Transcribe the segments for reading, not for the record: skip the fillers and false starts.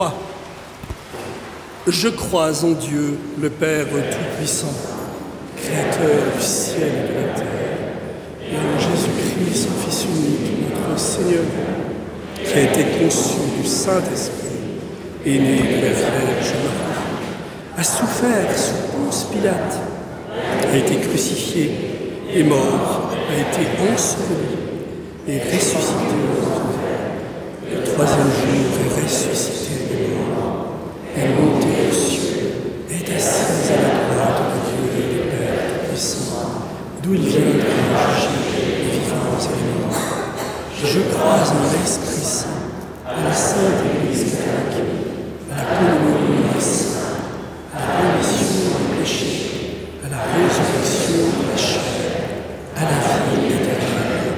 Je crois en Dieu, le Père Tout-Puissant, Créateur du ciel et de la terre, et en Jésus-Christ, son Fils unique, notre Seigneur, qui a été conçu du Saint-Esprit, est né de la Vierge Marie, a souffert sous Ponce Pilate, a été crucifié, est mort, a été enseveli, et ressuscité le troisième jour est ressuscité des morts, est monté aux cieux, est assis à la droite de Dieu et du Père Tout-Puissant, d'où il viendra juger les vivants et les morts. Je crois en l'Esprit Saint, à la Sainte Église catholique, à la communion des saints, à la rémission des péchés, à la résurrection de la chair, à la vie éternelle.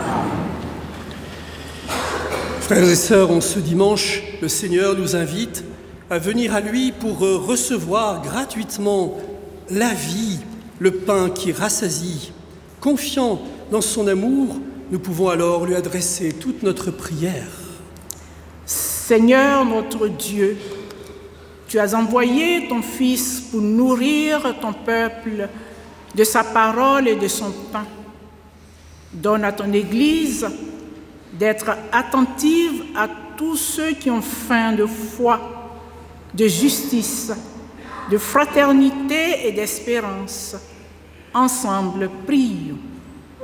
Frères et sœurs, en ce dimanche, le Seigneur nous invite à venir à lui pour recevoir gratuitement la vie, le pain qui rassasie. Confiant dans son amour, nous pouvons alors lui adresser toute notre prière. Seigneur notre Dieu, tu as envoyé ton Fils pour nourrir ton peuple de sa parole et de son pain. Donne à ton Église d'être attentive à tous ceux qui ont faim de foi, de justice, de fraternité et d'espérance. Ensemble, prions.